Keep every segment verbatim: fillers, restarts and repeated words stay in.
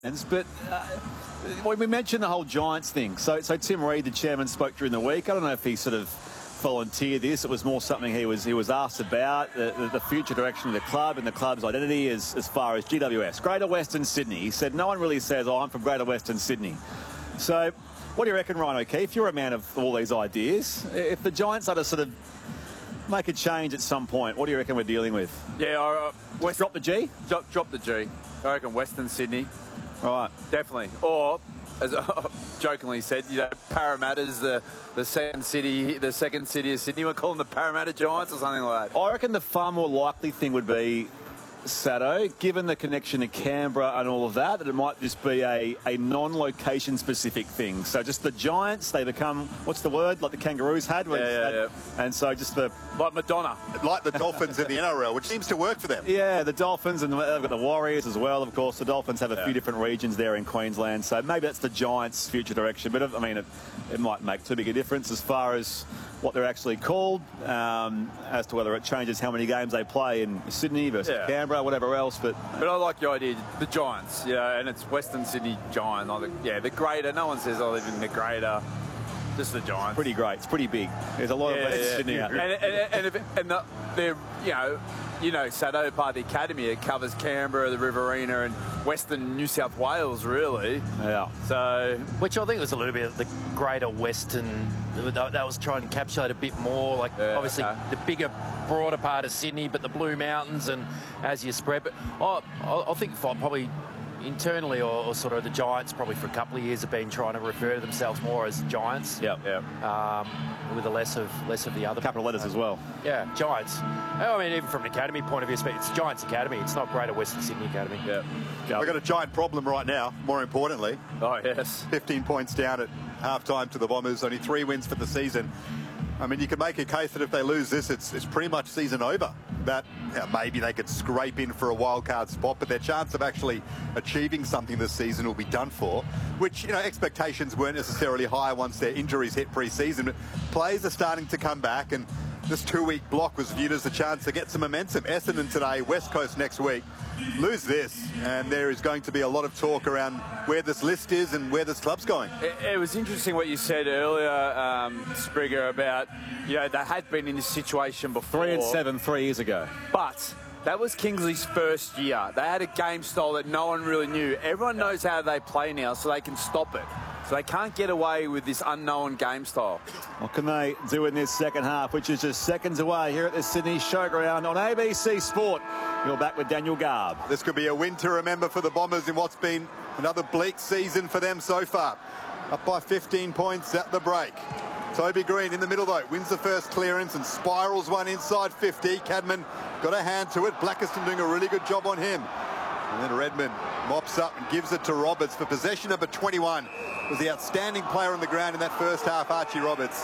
But uh, when we mentioned the whole Giants thing, so so Tim Reid, the chairman, spoke during the week. I don't know if he sort of volunteered this. It was more something he was he was asked about, the, the, the future direction of the club and the club's identity as, as far as G W S, Greater Western Sydney. He said no one really says, oh, I'm from Greater Western Sydney. So what do you reckon, Ryan O'Keefe? You're a man of all these ideas. If the Giants are to sort of make a change at some point, what do you reckon we're dealing with? Yeah, uh, West, drop the G? Drop, drop the G. I reckon Western Sydney. Right. Definitely. Or, as I jokingly said, you know, Parramatta's the, the second city, the second city of Sydney. We'll call them the Parramatta Giants or something like that. I reckon the far more likely thing would be, Sado, given the connection to Canberra and all of that, that it might just be a, a non-location specific thing. So just the Giants, they become, what's the word, like the Kangaroos had? Yeah, yeah, had, yeah. And so just the... Like Madonna. Like the Dolphins in the N R L, which seems to work for them. Yeah, the Dolphins, and they've got the Warriors as well, of course. The Dolphins have a yeah. few different regions there in Queensland, so maybe that's the Giants' future direction. But, I mean, it, it might make too big a difference as far as what they're actually called, um, as to whether it changes how many games they play in Sydney versus yeah. Canberra, whatever else. But but I like your idea, the Giants, yeah, and it's Western Sydney Giant. Like the, yeah, the Greater. No one says I live in the Greater. Just the Giants. Pretty great. It's pretty big. There's a lot yeah, of Western yeah. Sydney out there. And, and, and, if, and the, they're, you know, you know, Sado part of the academy. It covers Canberra, the Riverina, and Western New South Wales, really. Yeah. So, which I think was a little bit of the Greater Western. That was trying to encapsulate a bit more, like yeah, obviously okay. the bigger, broader part of Sydney, but the Blue Mountains, and as you spread. But I, I think probably internally, or, or sort of the Giants, probably for a couple of years have been trying to refer to themselves more as Giants. Yeah, yeah. Um, with a less of less of the other capital letters uh, as well. Yeah, Giants. I mean, even from an academy point of view, it's Giants Academy. It's not Greater Western Sydney Academy. Yeah. yeah. We've got a giant problem right now. More importantly, oh yes, fifteen points down at half time to the Bombers. Only three wins for the season. I mean, you could make a case that if they lose this, it's, it's pretty much season over. That yeah, maybe they could scrape in for a wild card spot, but their chance of actually achieving something this season will be done for, which, you know, expectations weren't necessarily high once their injuries hit pre-season. But players are starting to come back, and this two-week block was viewed as a chance to get some momentum. Essendon today, West Coast next week. Lose this, and there is going to be a lot of talk around where this list is and where this club's going. It, it was interesting what you said earlier, um, Springer, about, you know, they had been in this situation before. Three and seven, three years ago. But that was Kingsley's first year. They had a game style that no one really knew. Everyone knows how they play now, so they can stop it. So they can't get away with this unknown game style. What can they do in this second half, which is just seconds away here at the Sydney Showground on A B C Sport. You're back with Daniel Garb. This could be a win to remember for the Bombers in what's been another bleak season for them so far. Up by fifteen points at the break. Toby Green in the middle though, wins the first clearance and spirals one inside fifty. Cadman got a hand to it. Blackiston doing a really good job on him. And then Redmond mops up and gives it to Roberts for possession number twenty-one. Was the outstanding player on the ground in that first half, Archie Roberts.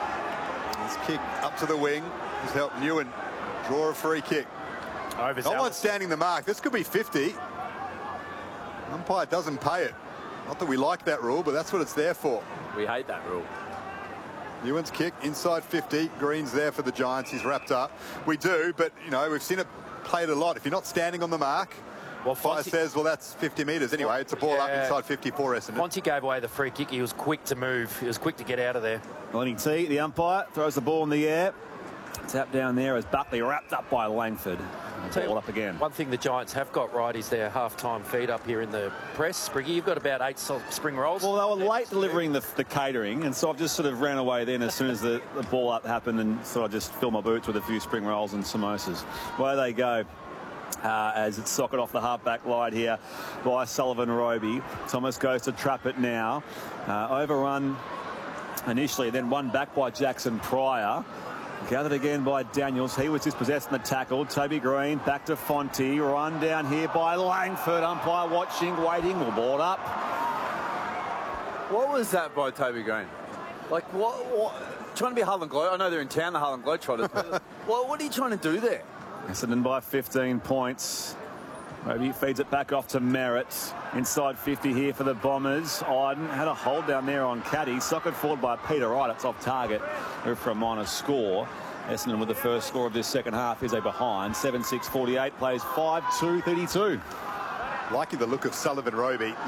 His kick up to the wing has helped Newen draw a free kick. No one standing the mark. This could be fifty. Umpire doesn't pay it. Not that we like that rule, but that's what it's there for. We hate that rule. Newen's kick inside fifty. Green's there for the Giants. He's wrapped up. We do, but, you know, we've seen it played a lot. If you're not standing on the mark, well, Fire says, well, that's fifty metres. Anyway, it's a ball yeah. up inside fifty-four, Essendon. Once he gave away the free kick, he was quick to move. He was quick to get out of there. Lenny T, the umpire, throws the ball in the air. Tap down there as Buckley wrapped up by Langford. Ball up again. One thing the Giants have got right is their half-time feed up here in the press. Spriggy, you've got about eight spring rolls. Well, they were late delivering the, the catering, and so I've just sort of ran away then as soon as the, the ball up happened, and so I just filled my boots with a few spring rolls and samosas. Away they go. Uh, as it's socket off the half-back line here by Sullivan Roby. Thomas goes to trap it now. Uh, overrun initially, then one back by Jackson Pryor. Gathered again by Daniels. He was dispossessed in the tackle. Toby Green back to Fonte. Run down here by Langford. Umpire watching, waiting. Will board up. What was that by Toby Green? Like, what? what trying to be Harlan Globe? I know they're in town, the Harlan Globetrotters. But what, what are you trying to do there? Essendon by fifteen points. Maybe feeds it back off to Merritt. Inside fifty here for the Bombers. Iden had a hold down there on Caddy. Socket forward by Peter Wright. It's off target. Move for a minor score. Essendon with the first score of this second half is a behind. seven six forty-eight plays five two thirty-two. Liking the look of Sullivan Roby.